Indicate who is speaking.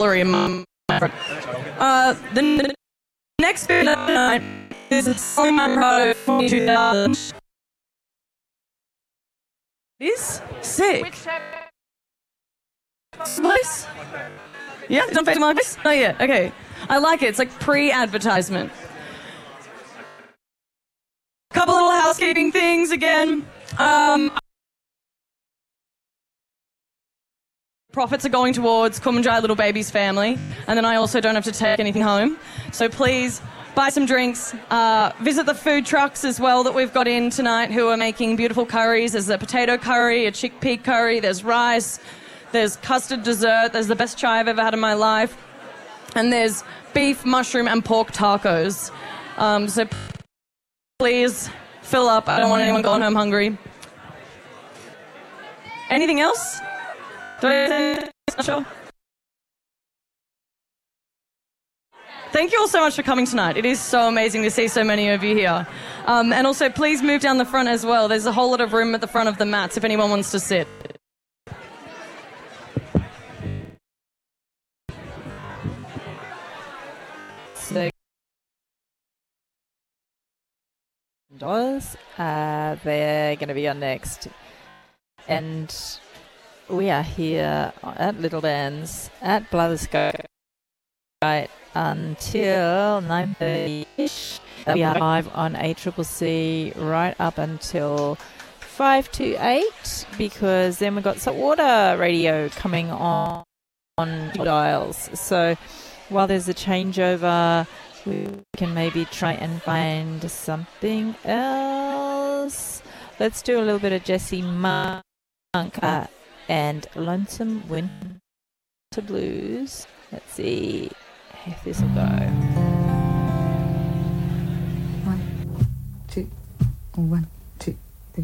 Speaker 1: in my front. The next bit of the night is a song I wrote for 2000. Is sick. Voice? Yeah, don't fade my voice? Not yet. Okay. I like it. It's like pre-advertisement. Couple little housekeeping things again. Profits are going towards Kumanjai Little Baby's family, and then I also don't have to take anything home. So please buy some drinks. Visit the food trucks as well that we've got in tonight who are making beautiful curries. There's a potato curry, a chickpea curry, there's rice, there's custard dessert, there's the best chai I've ever had in my life, and there's beef, mushroom, and pork tacos. So please fill up. I don't want anyone going home hungry. Anything else? Sure. Thank you all so much for coming tonight. It is so amazing to see so many of you here. And also, please move down the front as well. There's a whole lot of room at the front of the mats if anyone wants to sit.
Speaker 2: They're going to be on next. And we are here at Little Bands at Blatherskite until 9:30ish. We are live on ACCC right up until 5 to 8 because then we've got Saltwater Radio coming on dials. So while there's a changeover, we can maybe try and find something else. Let's do a little bit of Jessie Monk and Lonesome Winter Blues. Let's see if this will go.
Speaker 3: 1, 2, 1.